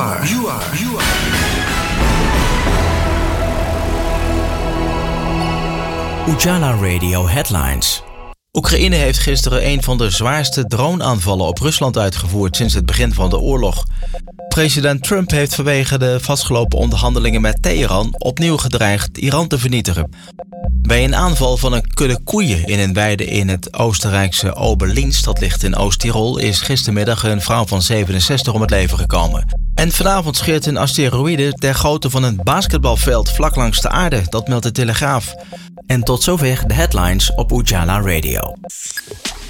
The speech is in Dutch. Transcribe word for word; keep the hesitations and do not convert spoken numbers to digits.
are, you are, you are. Ujala Radio Headlines. Oekraïne heeft gisteren een van de zwaarste droneaanvallen op Rusland uitgevoerd sinds het begin van de oorlog. President Trump heeft vanwege de vastgelopen onderhandelingen met Teheran opnieuw gedreigd Iran te vernietigen. Bij een aanval van een kudde koeien in een weide in het Oostenrijkse Oberlinz, dat ligt in Oost-Tirol, is gistermiddag een vrouw van zevenenzestig om het leven gekomen. En vanavond scheert een asteroïde ter grootte van een basketbalveld vlak langs de aarde, dat meldt de Telegraaf. En tot zover de headlines op Ujala Radio.